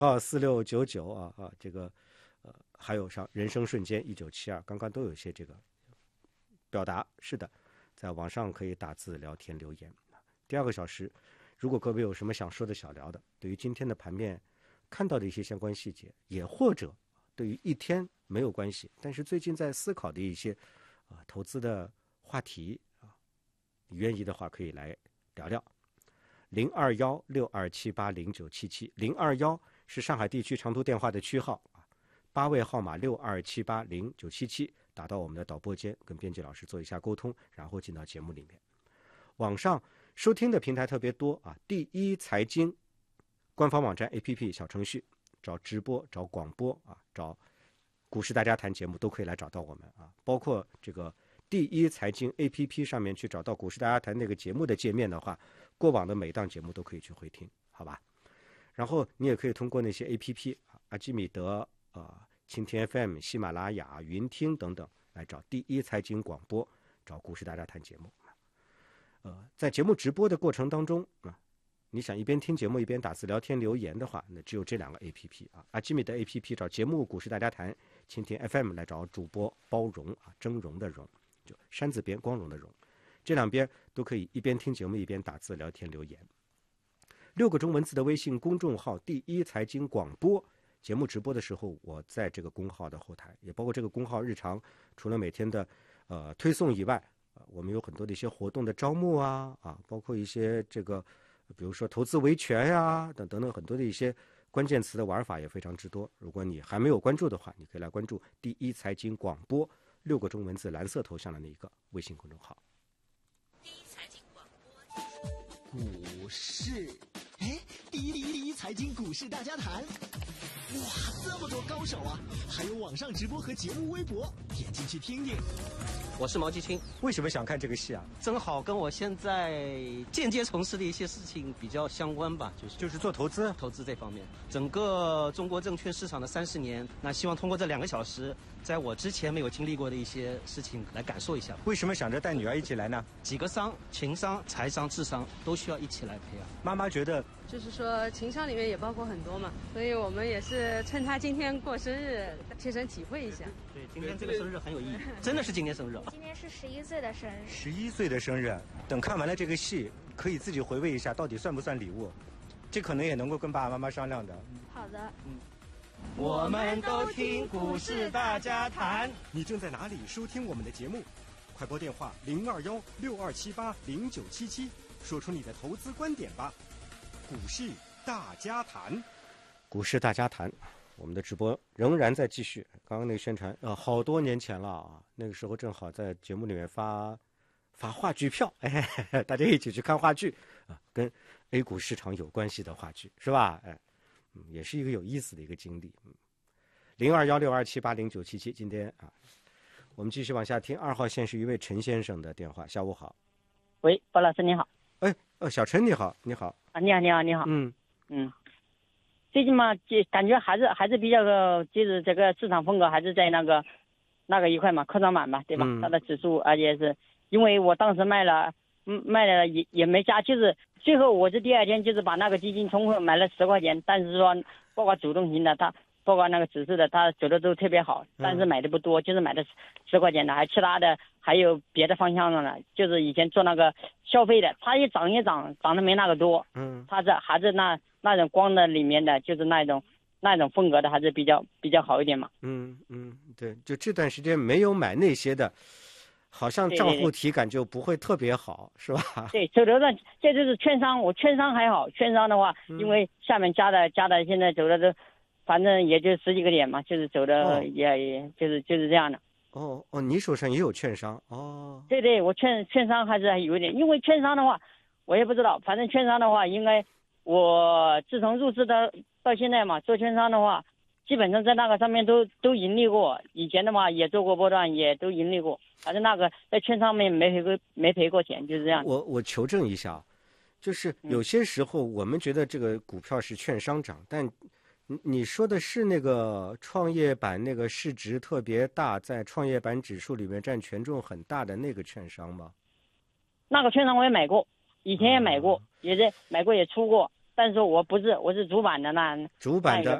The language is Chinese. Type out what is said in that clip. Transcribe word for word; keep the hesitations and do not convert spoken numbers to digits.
啊，四六九九啊啊，这个呃，还有像人生瞬间一九七二，刚刚都有一些这个表达。是的，在网上可以打字聊天留言。第二个小时，如果各位有什么想说的小聊的，对于今天的盘面看到的一些相关细节，也或者对于一天没有关系，但是最近在思考的一些啊、呃、投资的话题啊，你愿意的话可以来聊聊。零二幺六二七八零九七七，零二幺是上海地区长途电话的区号啊，八位号码六二七八零九七七，打到我们的导播间，跟编辑老师做一下沟通，然后进到节目里面。网上收听的平台特别多啊，第一财经官方网站 A P P 小程序，找直播找广播啊，找股市大家谈节目都可以来找到我们啊，包括这个第一财经 A P P 上面去找到股市大家谈那个节目的界面的话，过往的每档节目都可以去回听，好吧？然后你也可以通过那些 A P P 啊，阿基米德啊、蜻蜓 F M、喜马拉雅、云听等等来找第一财经广播，找股市大家谈节目。呃，在节目直播的过程当中啊，你想一边听节目一边打字聊天留言的话，那只有这两个 A P P 啊，阿基米德 A P P 找节目股市大家谈，蜻蜓 F M 来找主播包容啊，峥嵘的嵘，就山字边光荣的荣，这两边都可以一边听节目一边打字聊天留言。六个中文字的微信公众号第一财经广播，节目直播的时候我在这个公号的后台，也包括这个公号日常除了每天的呃推送以外，我们有很多的一些活动的招募啊啊，包括一些这个比如说投资维权呀等等等很多的一些关键词的玩法也非常之多。如果你还没有关注的话，你可以来关注第一财经广播六个中文字蓝色头像的那一个微信公众号。 第一财经广播股市，哎，第一第一第一财经股市大家谈，哇，这么多高手啊！还有网上直播和节目微博，点进去听听。 我是毛继清。 为什么想看这个戏啊？ 正好跟我现在间接从事的一些事情比较相关吧，就是就是做投资， 投资这方面。整个中国证券市场的三十年，那希望通过这两个小时，在我之前没有经历过的一些事情来感受一下。 为什么想着带女儿一起来呢？ 几个商，情商、财商、智商都需要一起来培养。 妈妈觉得， 就是说情商里面也包括很多嘛，所以我们也是趁她今天过生日，切身体会一下。 对，今天这个生日很有意义，真的是今天生日。 今天是十一岁的生日。 十一岁的生日，等看完了这个戏，可以自己回味一下，到底算不算礼物？这可能也能够跟爸爸妈妈商量的。 好的。 嗯。我们都听股市大家谈。 你正在哪里收听我们的节目？快拨电话零二幺六二七八零九七七，说出你的投资观点吧。股市大家谈， 股市大家谈，我们的直播仍然在继续。刚刚那个宣传，呃，好多年前了啊，那个时候正好在节目里面发发话剧票，哎，大家一起去看话剧啊，跟 A 股市场有关系的话剧，是吧？哎，嗯，也是一个有意思的一个经历。嗯，零二幺六二七八零九七七，今天啊，我们继续往下听。二号线是一位陈先生的电话，下午好。 喂，包老师你好。 哎，呃，小陈你好，你好。 啊，你好，你好，你好。 嗯嗯，最近嘛，就感觉还是还是比较个，就是这个市场风格还是在那个那个一块嘛，科创板嘛，对吧？ 嗯、 它的指数，而且是因为我当时卖了，嗯，卖了也也没加，就是最后我是第二天就是把那个基金冲回买了十块钱，但是说包括主动型的它。包括那个指数的，它走的都特别好，但是买的不多，嗯、就是买的十块钱的，还其他的还有别的方向的呢。就是以前做那个消费的，它一涨一涨，涨的没那个多。嗯，它是还是那那种光的里面的，就是那种那种风格的，还是比较比较好一点嘛。 嗯嗯，对，就这段时间没有买那些的，好像账户体感就不会特别好， 对对对对是吧？ 对，走的这就是券商，我券商还好，券商的话，嗯、因为下面加的加的现在走的都。反正也就十几个点嘛，就是走的也、哦、也就是就是这样的。 哦哦，你手上也有券商哦？ 对对，我券券商还是有一点，因为券商的话，我也不知道，反正券商的话，应该我自从入市的到现在嘛，做券商的话，基本上在那个上面都都盈利过。以前的话也做过波段，也都盈利过。反正那个在券商面没赔过没赔过钱，就是这样。 我我求证一下，就是有些时候我们觉得这个股票是券商涨，但你说的是那个创业板那个市值特别大，在创业板指数里面占权重很大的那个券商吗？ 那个券商我也买过，以前也买过，嗯、也是买过也出过， 但是说我不是，我是主板的那主板的